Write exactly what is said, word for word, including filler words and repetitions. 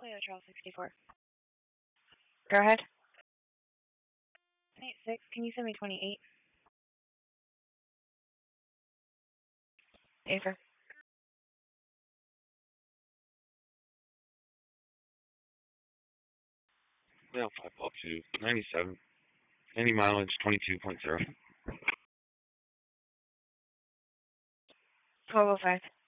Cleo Charles sixty-four. Go ahead. eight six, can you send me twenty-eight? Afer. Yeah, five up to ninety-seven. Any mileage twenty-two point zero. twelve oh five.